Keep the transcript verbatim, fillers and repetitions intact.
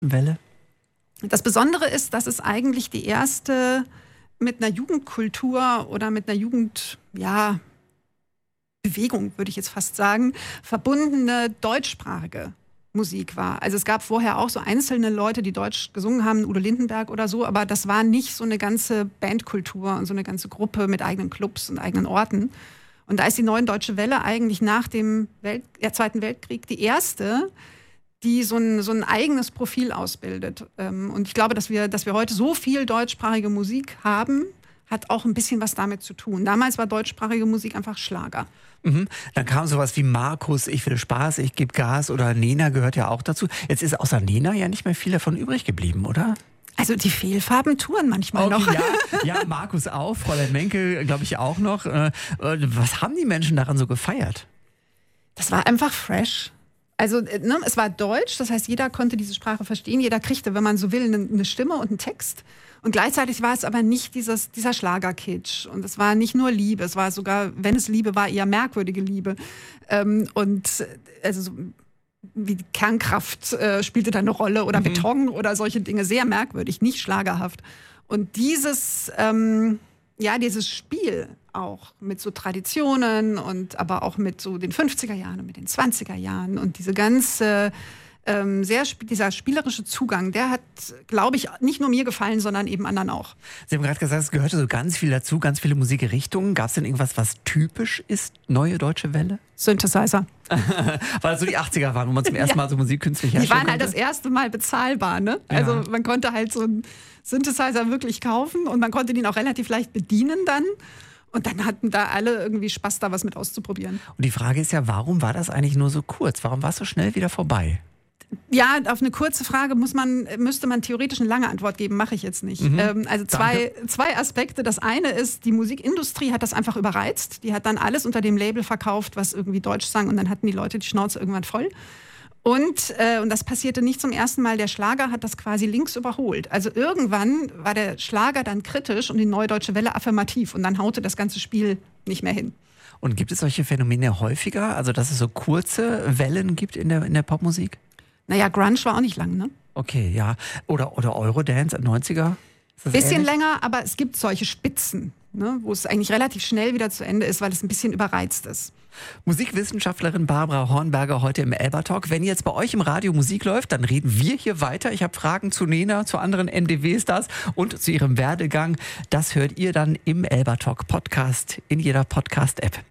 Welle? Das Besondere ist, dass es eigentlich die erste mit einer Jugendkultur oder mit einer Jugend, ja, Bewegung, würde ich jetzt fast sagen, verbundene deutschsprachige Musik war. Also es gab vorher auch so einzelne Leute, die Deutsch gesungen haben, Udo Lindenberg oder so, aber das war nicht so eine ganze Bandkultur und so eine ganze Gruppe mit eigenen Clubs und eigenen Orten. Und da ist die Neue Deutsche Welle eigentlich nach dem Welt- ja, Zweiten Weltkrieg die erste, die so ein, so ein eigenes Profil ausbildet. Und ich glaube, dass wir, dass wir heute so viel deutschsprachige Musik haben, hat auch ein bisschen was damit zu tun. Damals war deutschsprachige Musik einfach Schlager. Mhm. Dann kam sowas wie Markus, ich will Spaß, ich gebe Gas oder Nena gehört ja auch dazu. Jetzt ist außer Nena ja nicht mehr viel davon übrig geblieben, oder? Also die Fehlfarben touren manchmal okay, noch. Ja, ja, Markus auch, Fräulein Menke glaube ich auch noch. Was haben die Menschen daran so gefeiert? Das war einfach fresh. Also ne, es war Deutsch, das heißt, jeder konnte diese Sprache verstehen. Jeder kriegte, wenn man so will, eine, eine Stimme und einen Text. Und gleichzeitig war es aber nicht dieses, dieser Schlagerkitsch. Und es war nicht nur Liebe, es war sogar, wenn es Liebe war, eher merkwürdige Liebe. Ähm, und also so, wie die Kernkraft äh, spielte da eine Rolle oder mhm. Beton oder solche Dinge, sehr merkwürdig, nicht schlagerhaft. Und dieses, ähm, ja, dieses Spiel auch mit so Traditionen und aber auch mit so den fünfziger Jahren und mit den zwanziger Jahren und diese ganze Ähm, sehr, dieser spielerische Zugang, der hat, glaube ich, nicht nur mir gefallen, sondern eben anderen auch. Sie haben gerade gesagt, es gehörte so ganz viel dazu, ganz viele Musikrichtungen. Gab es denn irgendwas, was typisch ist, Neue Deutsche Welle? Synthesizer. Weil es so die achtziger waren, wo man zum ersten Mal so Musik künstlich herstellen Die waren konnte. halt das erste Mal bezahlbar, ne? Ja. Also man konnte halt so einen Synthesizer wirklich kaufen und man konnte den auch relativ leicht bedienen dann. Und dann hatten da alle irgendwie Spaß, da was mit auszuprobieren. Und die Frage ist ja, warum war das eigentlich nur so kurz? Warum war es so schnell wieder vorbei? Ja, auf eine kurze Frage muss man, müsste man theoretisch eine lange Antwort geben, mache ich jetzt nicht. Mhm. Ähm, also zwei, zwei Aspekte. Das eine ist, die Musikindustrie hat das einfach überreizt. Die hat dann alles unter dem Label verkauft, was irgendwie Deutsch sang und dann hatten die Leute die Schnauze irgendwann voll. Und, äh, und das passierte nicht zum ersten Mal, der Schlager hat das quasi links überholt. Also irgendwann war der Schlager dann kritisch und die Neue Deutsche Welle affirmativ und dann haute das ganze Spiel nicht mehr hin. Und gibt es solche Phänomene häufiger? Also dass es so kurze Wellen gibt in der, in der Popmusik? Naja, Grunge war auch nicht lang, ne? Okay, ja. Oder, oder Eurodance, neunziger? Bisschen ähnlich? Länger, aber es gibt solche Spitzen, ne, wo es eigentlich relativ schnell wieder zu Ende ist, weil es ein bisschen überreizt ist. Musikwissenschaftlerin Barbara Hornberger heute im Elba-Talk. Wenn jetzt bei euch im Radio Musik läuft, dann reden wir hier weiter. Ich habe Fragen zu Nena, zu anderen N D W-Stars und zu ihrem Werdegang. Das hört ihr dann im Elba-Talk-Podcast in jeder Podcast-App.